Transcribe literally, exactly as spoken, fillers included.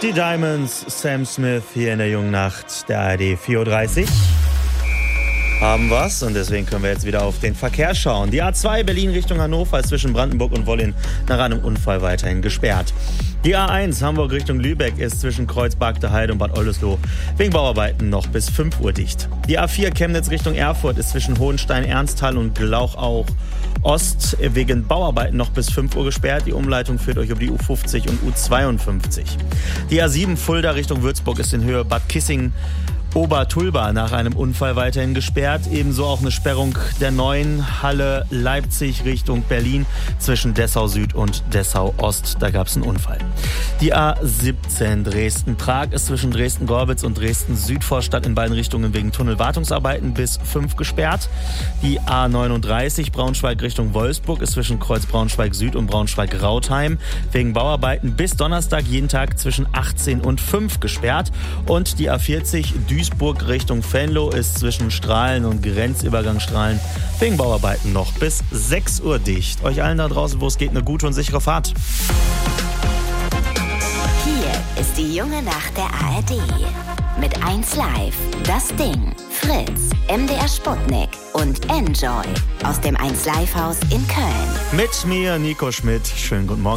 Die Diamonds, Sam Smith hier in der jungen Nacht der A R D vier Uhr dreißig. Haben was und deswegen können wir jetzt wieder auf den Verkehr schauen. Die A zwei Berlin Richtung Hannover ist zwischen Brandenburg und Wollin nach einem Unfall weiterhin gesperrt. Die A eins Hamburg Richtung Lübeck ist zwischen Kreuzberg, Heide und Bad Oldesloe wegen Bauarbeiten noch bis fünf Uhr dicht. Die A vier Chemnitz Richtung Erfurt ist zwischen Hohenstein, Ernsthal und Glauch auch Ost wegen Bauarbeiten noch bis fünf Uhr gesperrt. Die Umleitung führt euch über die U fünfzig und U zweiundfünfzig. Die A sieben Fulda Richtung Würzburg ist in Höhe Bad Kissing Obertulba nach einem Unfall weiterhin gesperrt. Ebenso auch eine Sperrung der neuen Halle Leipzig Richtung Berlin zwischen Dessau Süd und Dessau Ost. Da gab es einen Unfall. Die A siebzehn Dresden-Prag ist zwischen Dresden-Gorbitz und Dresden-Südvorstadt in beiden Richtungen wegen Tunnelwartungsarbeiten bis fünf gesperrt. Die A neununddreißig Braunschweig Richtung Wolfsburg ist zwischen Kreuz Braunschweig Süd und Braunschweig-Rautheim wegen Bauarbeiten bis Donnerstag jeden Tag zwischen achtzehn und fünf gesperrt. Und die A vierzig Duisburg Richtung Venlo ist zwischen Strahlen und Grenzübergang Strahlen wegen Bauarbeiten noch bis sechs Uhr dicht. Euch allen da draußen, wo es geht, eine gute und sichere Fahrt. Hier ist die junge Nacht der A R D. Mit eins Live, Das Ding, Fritz, M D R Sputnik und Enjoy aus dem eins Live Haus in Köln. Mit mir, Nico Schmidt. Schönen guten Morgen.